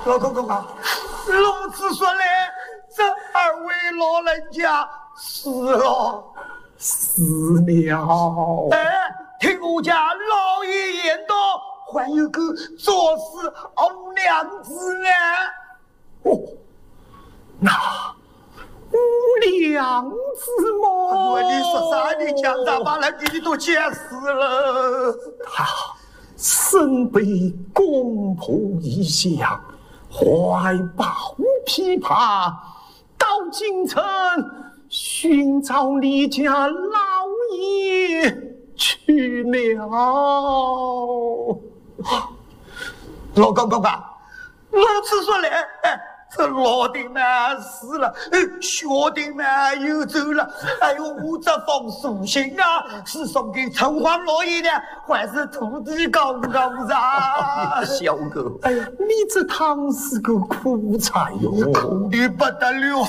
老公公啊，如此说来，这二位老人家死了。听我家老爷言道，还有个做事红娘子呢。 那五娘子么？ 你说啥？你讲啥把人你都解释了。 他身背公仆一箱，怀抱琵琶，到京城寻找你家老爷去了。 老公公啊，如此说来，这老丁们死了，小丁们又走了。哎呦，我这封书信啊，是送给城隍老爷的，还是土地公公噻？ 小狗，哎呀，你这趟是个苦差哟， 苦的不得了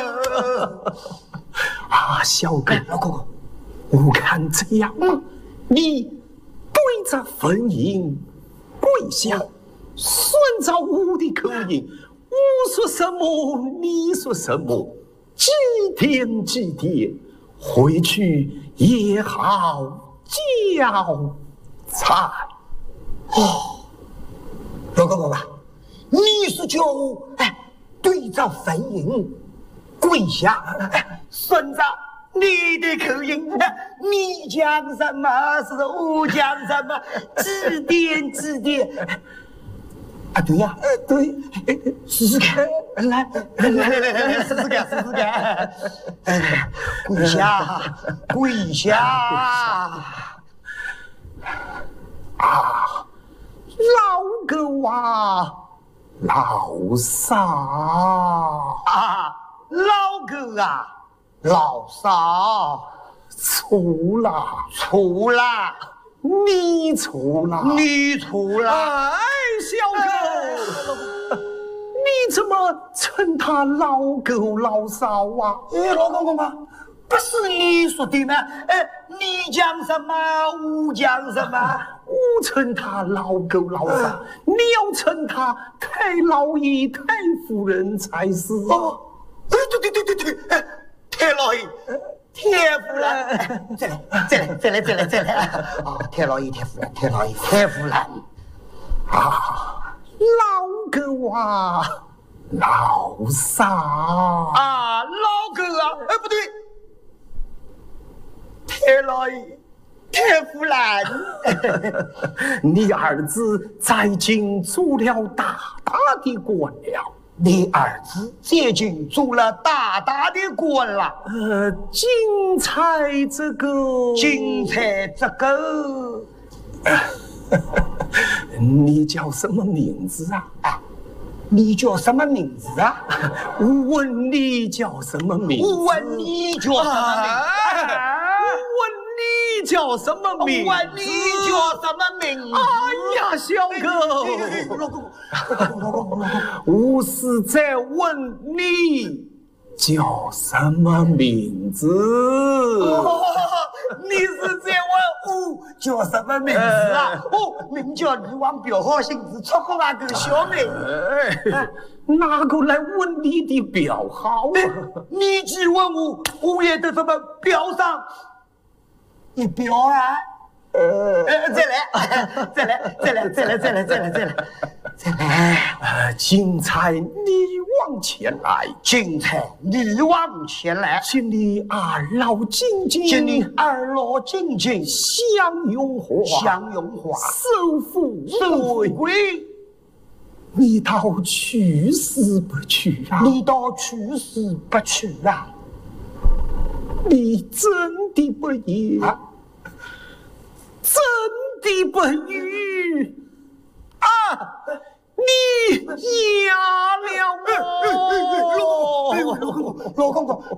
啊！小狗， 老公公， 我看这样，你对着坟茔跪下，顺着我的口音。我说什么，你说什么，几点几点回去也好交差。 老公公啊，你是叫我对着坟茔跪下，顺着你的口音，你讲什么是我讲什么，几点几点。对呀，对，试试看，来，试试看，跪下，跪下！ 啊，老狗啊，老少啊，老狗啊，老少， 错了，你错了，哎，小狗，你怎么称他老狗老少啊？ 老公公啊，不是你说的吗？你讲什么，我讲什么？ 我称他老狗老少，你要称他太老爷太夫人才是。 对，太老爷。太夫人，再来！啊，太老爷，太夫人啊，老狗啊，老少啊，老狗啊，不对，太老爷，太夫人， 你儿子在京做了大的官了。 你儿子最近做了大的官了。 精彩这个，你叫什么名字啊？ 你叫什么名字啊？ 我问你叫什么名字？ 我问你叫什么名字？ 叫什么名？ 问你叫什么名？ 哎呀，小狗， 老公， 我是在问你叫什么名字？ 你是在问我叫什么名字啊？名叫李王表号姓子，绰号那个小妹。 哪个来问你的表号啊？ 你既问我也得什么表上。一表啊！再来！ 精彩，你往前来！请你二老进京，享荣华，收富贵。你倒去死不去啊！你真的不义，真的不义啊！你压了我！ 老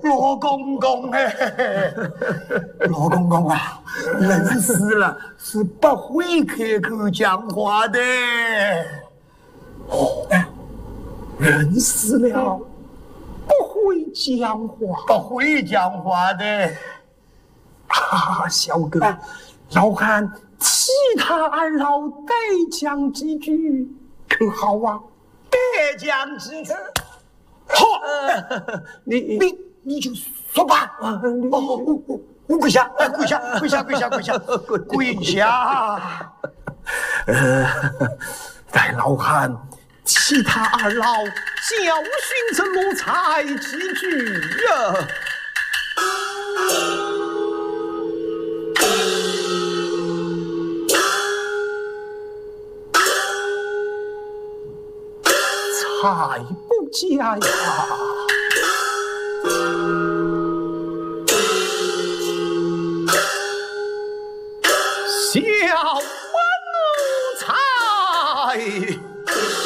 公公啊，人死了是不会开口讲话的。 人死了。不会讲话的啊，小哥，老汉替他二老代讲几句可好啊？ 代将之词。好，你就说吧。我跪下，跪下，跪下，跪下，跪下，跪下。 待老汉其他二老教训这奴才几句呀。才不佳呀！小